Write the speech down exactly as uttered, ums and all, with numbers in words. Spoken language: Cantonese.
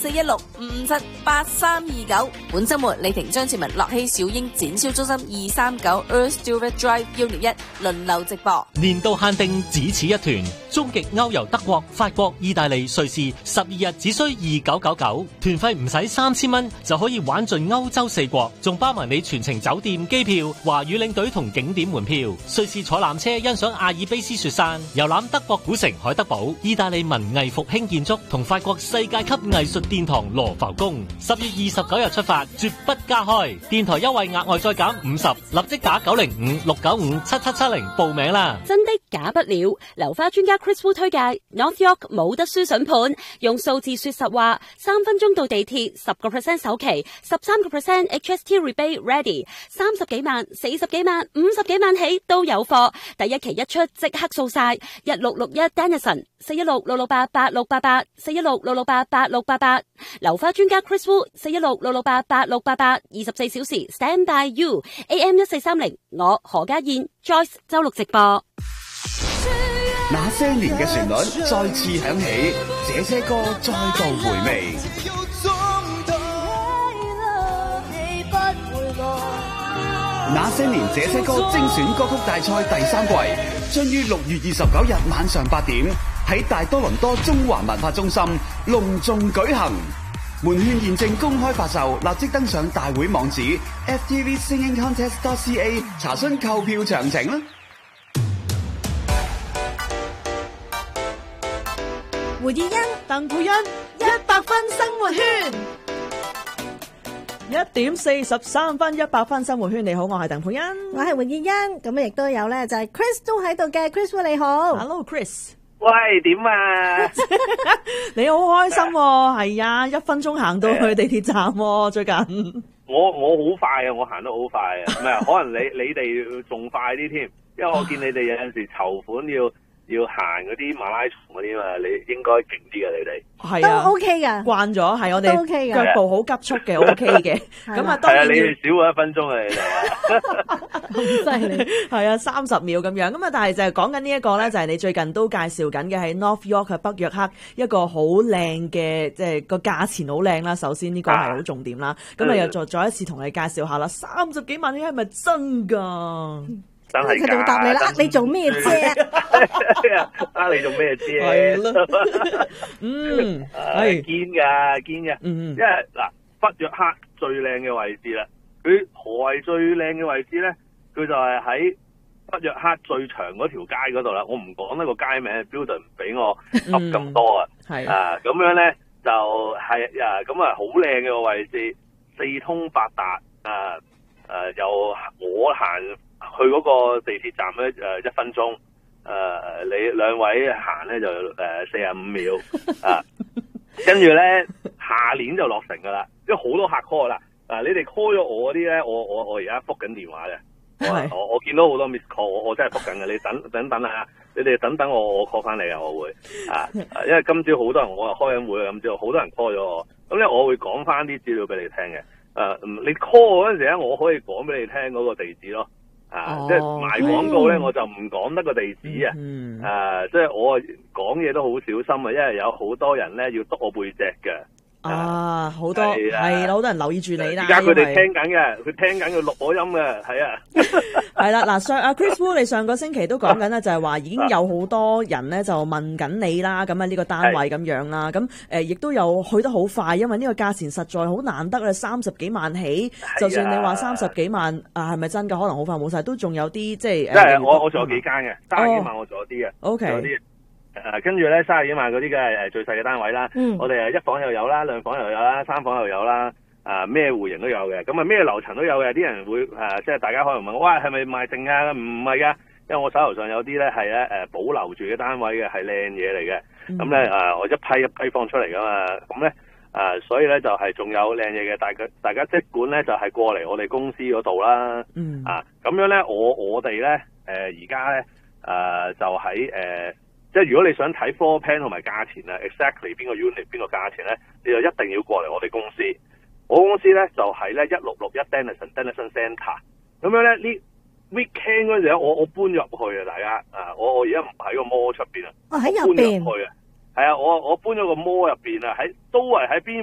四一六五五七八三二九。本周末李婷、張志文、樂希、小英、展超中心二三九 Earth Stewart Drive 一零一輪流直播。 年度限定只此一團，終極歐遊德國、法國、意大利、瑞士，十二日只需二九九九，團費唔使三千蚊就可以玩盡歐洲四國，仲包埋你全程酒店、機票、華語領隊同景點門票。瑞士坐纜車欣賞阿爾卑斯雪山，遊覽德國古城海德堡，意大利文藝復興建築同法國世界級藝術殿堂羅浮宮。十月二十九日出發，絕不加開。電台優惠額外再減五十，立即打九零五六九五七七七零報名啦！ 真的假不了，樓花專家 Chris Wu 推介 North York 冇得輸筍盤，用數字說實話，三分鐘到地鐵，十個 percent 首期，十三個 percent H S T rebate ready，三十幾萬、四十幾萬、五十幾萬起都有貨，第一期一出即刻掃晒，一六六一 Dennison 四一六六六八八六八八四一六六六八八六八八，樓花專家 Chris Wu 四一六六六八八六八八，二十四小時 stand by you A M 一四三零，我何家燕 Joyce 周六直播。 那些年嘅旋律再次響起，這些歌再度回味。那些年這些歌精選歌曲大賽第三季將於六月二十九日晚上八點喺大多倫多中環文化中心隆重舉行，門券現正公開發售，立即登上大會網址 f t v singing contest dot c a 查詢購票詳情啦。 胡燕欣、鄧富欣，一百分生活圈。 一點四十三分，一百分生活圈。你好，我係鄧富欣， 我係胡燕欣。咁亦都有咧，就係 Chris 都喺度嘅。Chris 你好 ，Hello Chris。 喂，點啊？ 你好開心喎，係啊，一分鐘行到去地鐵站喎，最近。 我我好快啊，我行得好快啊，唔係，可能你你哋仲快啲添，因為我見你哋有陣時籌款要。要行嗰啲馬拉松嗰啲嘛，你應該勁啲嘅，你哋係啊， 都 OK 噶， 慣咗係我哋腳步好急促嘅，OK 嘅。咁啊，當然係啊，你哋少過一分鐘啊，你哋好犀利，係啊，三十秒咁樣。咁啊，但係就係講緊呢一個咧，就係你最近都介紹緊嘅喺 North York 嘅北約克一個好靚嘅，即係個價錢好靚啦。首先呢個係好重點啦。咁啊，又再再一次同你介紹下啦，三十幾萬呢係咪真噶？ 真係佢就答你啦，呃你做咩啫？ 呃你做咩啫？ 係咯，嗯，係堅噶堅嘅， 嗯， 因為嗱，北約克最靚嘅位置啦，佢何謂最靚嘅位置咧？佢就係喺北約克最長嗰條街嗰度啦。我唔講呢個街名 ，building 唔俾我噏咁多啊，係、嗯、啊，咁樣咧就係啊，咁啊好靚嘅位置，四通八達啊，誒、啊，又我行。去嗰個地鐵站咧，誒一分鐘，誒、呃、你兩位行咧就誒四十五秒啊，跟住咧下年就落成噶啦，因為好多客 call 啦，啊你哋 call 咗我嗰啲咧，我我我而家覆緊電話嘅，我我我見到好多 miss call，我我真係覆緊嘅，你等等等啊，你哋等等我我 call 翻你啊，我會啊，因為今朝好多人我開緊會啊，今朝好多人 call 咗我，咁咧我會講翻啲資料俾你聽嘅，誒、啊、你 call 我嗰陣時咧，我可以講俾你聽嗰個地址咯。啊，即係賣廣告咧，我就唔講得個地址啊。嗯，啊，即係我講嘢都好小心啊，因為有好多人咧要督我背脊嘅。 啊，好多係啦，好多人留意住你啦。 而家佢哋聽緊嘅，佢聽緊佢錄我音嘅，係啊。 係啦，嗱上阿 Chris Wu，你上個星期都講緊啦，就係話已經有好多人咧就問緊你啦，咁啊呢個單位咁樣啦，咁誒亦都有去得好快，因為呢個價錢實在好難得啦，三十幾萬起，就算你話三十幾萬啊，係咪真㗎？可能好快冇晒，都仲有啲即係。即係我我仲有幾間嘅，三十幾萬我仲有啲嘅。 O K。 誒，跟住咧三十幾萬嗰啲嘅誒最細嘅單位啦，嗯、我哋誒一房又有啦，兩房又有啦，三房又有啦，啊咩戶型都有嘅，咁啊咩樓層都有嘅，啲人會誒、啊、即係大家可能問，喂係咪賣剩啊？唔係噶，因為我手頭上有啲咧係咧誒保留住嘅單位嘅，係靚嘢嚟嘅，咁咧誒我一批一批放出嚟噶嘛，咁咧誒所以咧就係、是、仲有靚嘢嘅，大家大家即管咧就係、是、過嚟我哋公司嗰度啦，嗯、啊咁樣咧我我哋咧誒而家咧誒就喺誒。呃即係如果你想睇 floor plan 同埋價錢啊 ，exactly 邊個 unit 邊個價錢咧，你就一定要過嚟我哋公司。我公司咧就係咧一六六一 Dennison Dennison Centre。咁樣咧呢 weekend 嗰陣時咧，我我搬入去啊，大家啊，我我而家唔喺個 mall 出邊啊， 我喺入邊。 係啊，我我搬咗個 mall 入邊啊，喺都係喺邊